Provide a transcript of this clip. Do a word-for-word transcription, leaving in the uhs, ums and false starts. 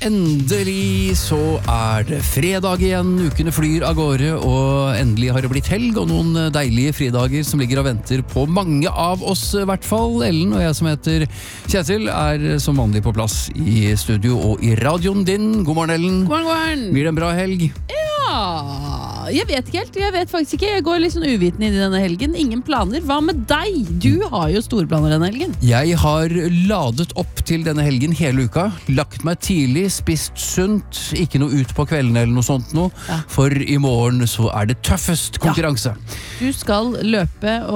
endelig så er det fredag igjen, ukene flyr av gårde, og endelig har det blitt helg, og noen deilige fridager som ligger og venter på mange av oss, i hvert fall. Ellen og jeg som heter Kjetil er som vanlig på plass i studio og i radioen din. God morgen, Ellen. God morgen, god morgen. Blir det en bra helg? Ja, jeg vet ikke helt, jeg vet faktisk ikke. Jeg går litt sånn uviten inn i denne helgen. Ingen planer. Hva med deg? Du har jo store planer denne helgen. Jeg har ladet opp til denne helgen hele uka, lagt meg tidlig, spist sunt, ikke noe ut på kvelden eller noe sånt noe, Ja. for i morgen så er det tøffest konkurranse. Du skal løpe